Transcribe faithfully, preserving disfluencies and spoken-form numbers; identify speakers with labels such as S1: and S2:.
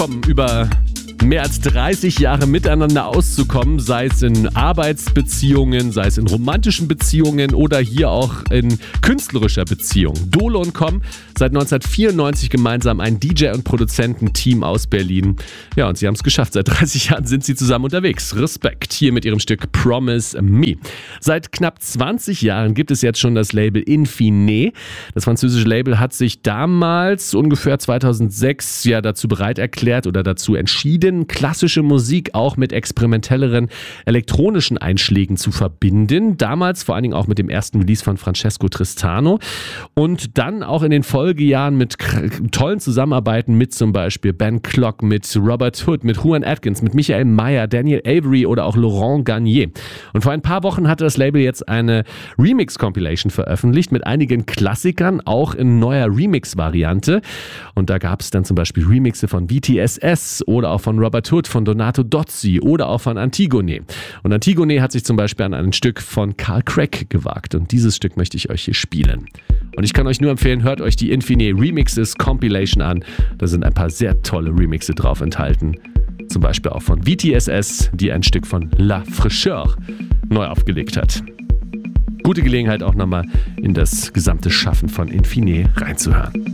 S1: Um über mehr als dreißig Jahre miteinander auszukommen, sei es in Arbeitsbeziehungen, sei es in romantischen Beziehungen oder hier auch in künstlerischer Beziehung. Dolo und Com, seit neunzehnhundertvierundneunzig gemeinsam ein D J- und Produzententeam aus Berlin. Ja, und sie haben es geschafft. Seit dreißig Jahren sind sie zusammen unterwegs. Respekt. Hier mit ihrem Stück Promise Me. Seit knapp zwanzig Jahren gibt es jetzt schon das Label Infine. Das französische Label hat sich damals, ungefähr zweitausendsechs, ja dazu bereit erklärt oder dazu entschieden, klassische Musik auch mit experimentelleren elektronischen Einschlägen zu verbinden. Damals vor allen Dingen auch mit dem ersten Release von Francesco Tristano und dann auch in den Folgejahren mit tollen Zusammenarbeiten mit zum Beispiel Ben Clock, mit Robert Hood, mit Juan Atkins, mit Michael Mayer, Daniel Avery oder auch Laurent Garnier. Und vor ein paar Wochen hatte das Label jetzt eine Remix-Compilation veröffentlicht mit einigen Klassikern, auch in neuer Remix-Variante. Und da gab es dann zum Beispiel Remixe von B T S S oder auch von Robert Hood, von Donato Dozzi oder auch von Antigone. Und Antigone hat sich zum Beispiel an ein Stück von Carl Craig gewagt. Und dieses Stück möchte ich euch hier spielen. Und ich kann euch nur empfehlen, hört euch die Infine Remixes Compilation an. Da sind ein paar sehr tolle Remixe drauf enthalten. Zum Beispiel auch von V T S S, die ein Stück von La Fraîcheur neu aufgelegt hat. Gute Gelegenheit auch nochmal in das gesamte Schaffen von Infine reinzuhören.